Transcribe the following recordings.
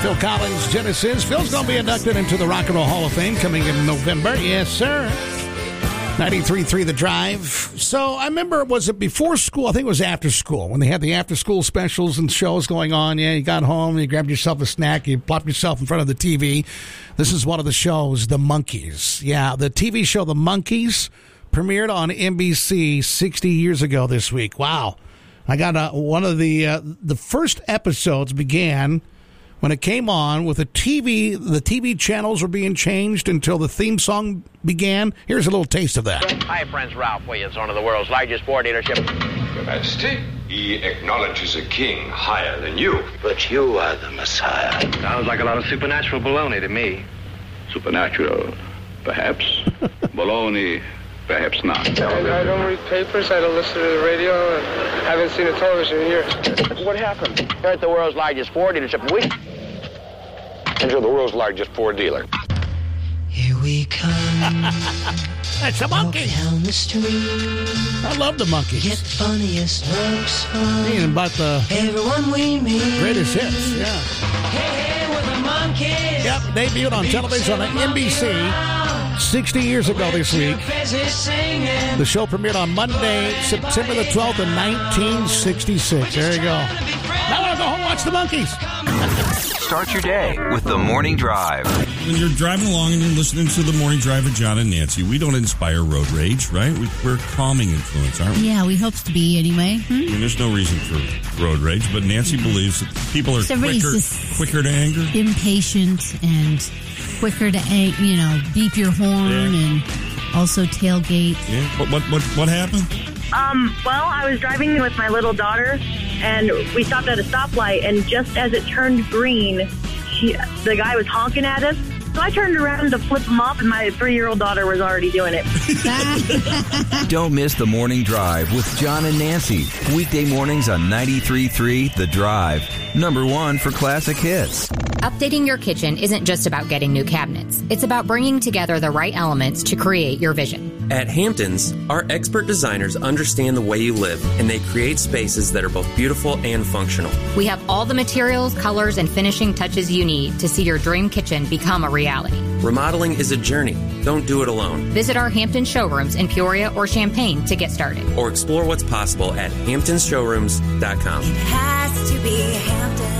Phil Collins, Genesis. Phil's going to be inducted into the Rock and Roll Hall of Fame coming in November. Yes, sir. 93.3 The Drive. So I remember, was it before school? I think it was after school, when they had the after-school specials and shows going on. Yeah, you got home, you grabbed yourself a snack, you plopped yourself in front of the TV. This is one of the shows, The Monkees. Yeah, the TV show The Monkees premiered on NBC 60 years ago this week. Wow. I got one of the first episodes began when it came on with the TV channels were being changed until the theme song began. Here's a little taste of that. Hi, friends. Ralph Williams, one of the world's largest Ford dealership. Your Majesty, he acknowledges a king higher than you. But you are the Messiah. Sounds like a lot of supernatural baloney to me. Supernatural, perhaps. Baloney, perhaps not. I don't read papers, I don't listen to the radio, and haven't seen a television in years. What happened? We're at the world's largest Ford dealership. And you're the world's largest Ford dealer. Here we come. That's the Monkees. Down the street. I love the Monkees. Get funniest looks from about the everyone we meet. Greatest hits, yeah. Hey, we're the Monkees. Yep, debuted on television on NBC 60 years ago this week. The show premiered on Monday, September the 12th of 1966. There you go. Now I want to go home and watch the Monkees. Start your day with the Morning Drive. When you're driving along and you're listening to the Morning Drive with John and Nancy, we don't inspire road rage, right? We're a calming influence, aren't we? Yeah, we hope to be anyway. I mean, there's no reason for road rage, but Nancy believes that people are quicker to anger. Impatient and quicker to, beep your horn and also tailgate. Yeah. What happened? Well, I was driving with my little daughter, and we stopped at a stoplight, and just as it turned green, the guy was honking at us. So I turned around to flip him off, and my 3-year-old daughter was already doing it. Don't miss the Morning Drive with John and Nancy. Weekday mornings on 93.3 The Drive. Number 1 for classic hits. Updating your kitchen isn't just about getting new cabinets. It's about bringing together the right elements to create your vision. At Hamptons, our expert designers understand the way you live, and they create spaces that are both beautiful and functional. We have all the materials, colors, and finishing touches you need to see your dream kitchen become a reality. Remodeling is a journey. Don't do it alone. Visit our Hampton showrooms in Peoria or Champaign to get started. Or explore what's possible at hamptonsshowrooms.com. It has to be Hamptons.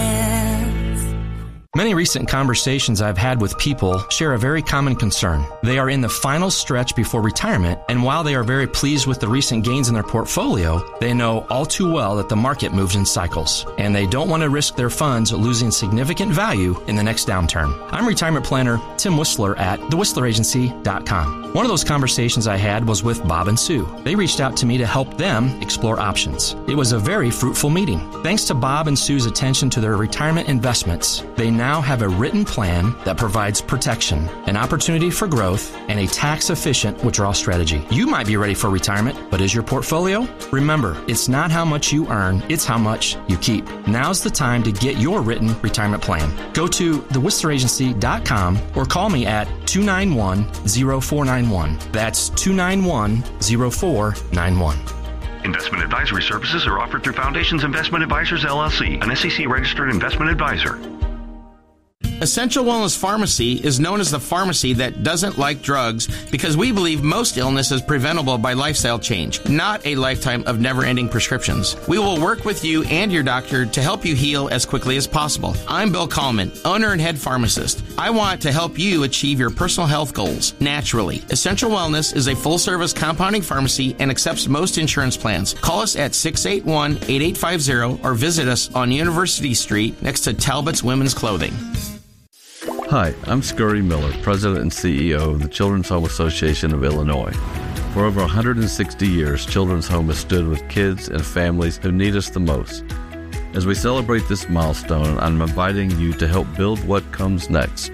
Many recent conversations I've had with people share a very common concern. They are in the final stretch before retirement, and while they are very pleased with the recent gains in their portfolio, they know all too well that the market moves in cycles, and they don't want to risk their funds losing significant value in the next downturn. I'm retirement planner Tim Whistler at thewhistleragency.com. One of those conversations I had was with Bob and Sue. They reached out to me to help them explore options. It was a very fruitful meeting. Thanks to Bob and Sue's attention to their retirement investments, they now have a written plan that provides protection, an opportunity for growth, and a tax-efficient withdrawal strategy. You might be ready for retirement, but is your portfolio? Remember, it's not how much you earn, it's how much you keep. Now's the time to get your written retirement plan. Go to thewhistleragency.com or call me at 291-0491. That's 291-0491. Investment advisory services are offered through Foundations Investment Advisors, LLC, an SEC-registered investment advisor. Essential Wellness Pharmacy is known as the pharmacy that doesn't like drugs because we believe most illness is preventable by lifestyle change, not a lifetime of never-ending prescriptions. We will work with you and your doctor to help you heal as quickly as possible. I'm Bill Kallman, owner and head pharmacist. I want to help you achieve your personal health goals naturally. Essential Wellness is a full-service compounding pharmacy and accepts most insurance plans. Call us at 681-8850 or visit us on University Street next to Talbot's Women's Clothing. Hi, I'm Scurry Miller, President and CEO of the Children's Home Association of Illinois. For over 160 years, Children's Home has stood with kids and families who need us the most. As we celebrate this milestone, I'm inviting you to help build what comes next.